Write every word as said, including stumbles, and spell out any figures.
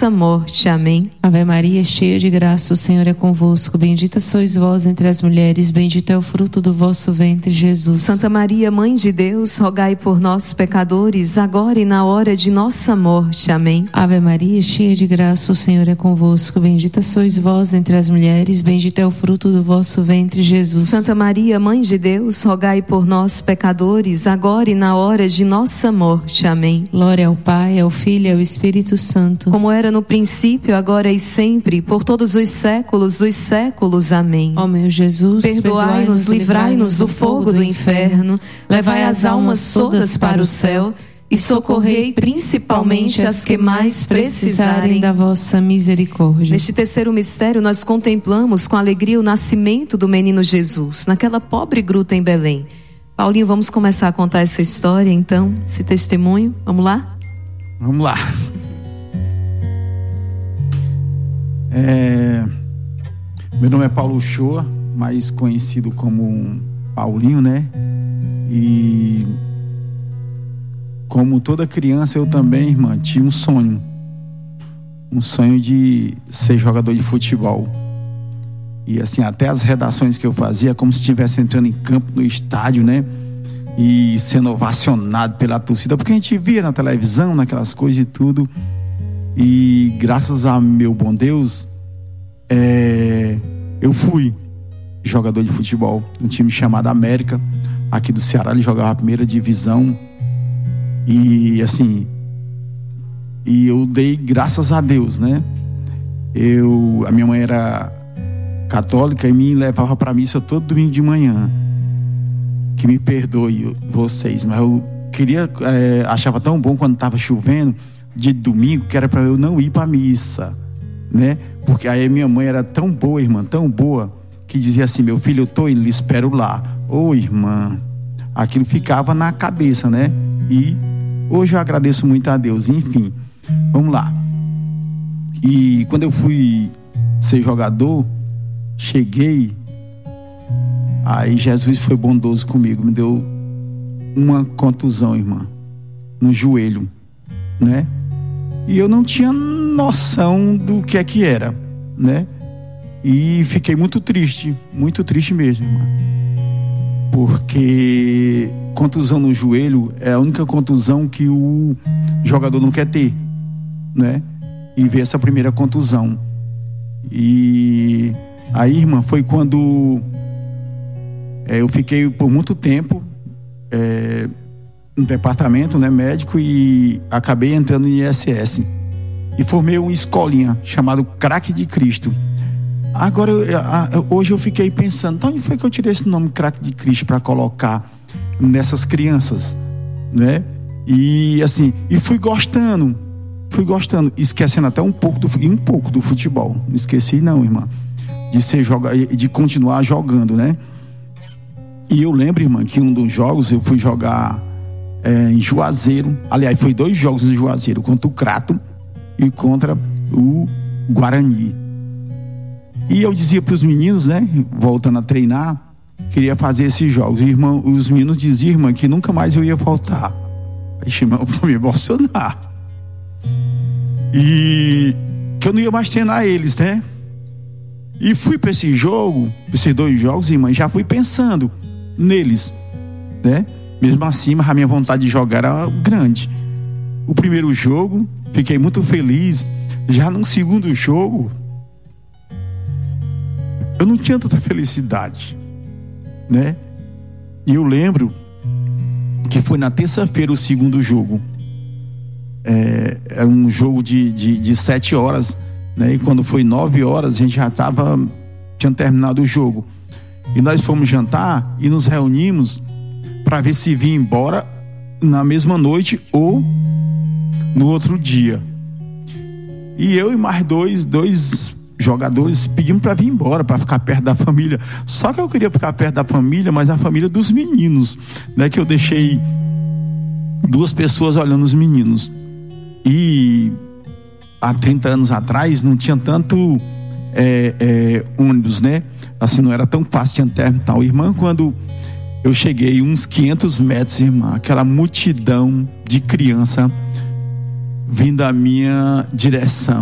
nossa morte. Amém. Ave Maria, cheia de graça, o Senhor é convosco. Bendita sois vós entre as mulheres, bendito é o fruto do vosso ventre, Jesus. Santa Maria, Mãe de Deus, rogai por nós, pecadores, agora e na hora de nossa morte. Amém. Ave Maria, cheia de graça, o Senhor é convosco. Bendita sois vós entre as mulheres, bendito é o fruto do vosso ventre, Jesus. Santa Maria, Mãe de Deus, rogai por nós, pecadores, agora e na hora de nossa morte. Amém. Glória ao Pai, ao Filho e ao Espírito Santo, como era no princípio, agora e sempre, por todos os séculos dos séculos. Amém. Ó meu Jesus, perdoai-nos, livrai-nos do fogo do inferno, levai as almas todas para o céu e socorrei principalmente as que mais precisarem da vossa misericórdia. Neste terceiro mistério, nós contemplamos com alegria o nascimento do menino Jesus, naquela pobre gruta em Belém. Paulinho, vamos começar a contar essa história, então, esse testemunho. Vamos lá? Vamos lá. É... Meu nome é Paulo Shoa, mais conhecido como Paulinho, né? E como toda criança, eu também, irmã, tinha um sonho. Um sonho de ser jogador de futebol. E assim, até as redações que eu fazia, como se estivesse entrando em campo no estádio, né? E sendo ovacionado pela torcida, porque a gente via na televisão, naquelas coisas e tudo. E graças a meu bom Deus, é, eu fui jogador de futebol. Um time chamado América, aqui do Ceará, ele jogava a primeira divisão. E assim, e eu dei graças a Deus, né? Eu, a minha mãe era católica e me levava para missa todo domingo de manhã. Que me perdoe vocês, mas eu queria, é, achava tão bom quando estava chovendo de domingo, que era para eu não ir para missa, né? Porque aí minha mãe era tão boa, irmã, tão boa, que dizia assim: meu filho, eu tô indo, lhe espero lá. Ô irmã, aquilo ficava na cabeça, né? E hoje eu agradeço muito a Deus. Enfim, vamos lá. E quando eu fui ser jogador, cheguei, aí Jesus foi bondoso comigo, me deu uma contusão, irmã, no joelho, né? E eu não tinha noção do que é que era, né? E fiquei muito triste, muito triste mesmo, irmã. Porque contusão no joelho é a única contusão que o jogador não quer ter, né? E ver essa primeira contusão. E aí, irmã, foi quando é, eu fiquei por muito tempo é, no departamento, né, médico, e acabei entrando no I S S. E formei uma escolinha chamada Craque de Cristo. Agora, eu, eu, hoje eu fiquei pensando, de onde foi que eu tirei esse nome Craque de Cristo para colocar nessas crianças, né? E assim, e fui gostando, fui gostando, esquecendo até um pouco do, um pouco do futebol. Não esqueci não, irmã, de ser joga, de continuar jogando, né? E eu lembro, irmã, que um dos jogos eu fui jogar é, em Juazeiro. Aliás, foi dois jogos em Juazeiro, contra o Crato e contra o Guarani. E eu dizia para os meninos, né, voltando a treinar, queria fazer esses jogos. E, irmão, os meninos diziam, irmã, que nunca mais eu ia faltar. Aí chamava para me emocionar. E que eu não ia mais treinar eles, né? E fui para esse jogo, esses dois jogos, irmã, já fui pensando neles, né? Mesmo assim, a minha vontade de jogar era grande. O primeiro jogo, fiquei muito feliz. Já no segundo jogo, eu não tinha tanta felicidade, né? E eu lembro que foi na terça-feira o segundo jogo. É, era um jogo de, de, de sete horas, né? E quando foi nove horas, a gente já tava, tinha terminado o jogo. E nós fomos jantar e nos reunimos para ver se vinha embora na mesma noite ou no outro dia. E eu e mais dois, dois jogadores pedimos para vir embora, para ficar perto da família. Só que eu queria ficar perto da família, mas a família dos meninos, né? Que eu deixei duas pessoas olhando os meninos. E há trinta anos atrás não tinha tanto é, é, ônibus, né? Assim, não era tão fácil, tinha terminal. Irmã, quando eu cheguei uns quinhentos metros, irmã, aquela multidão de criança vindo à minha direção.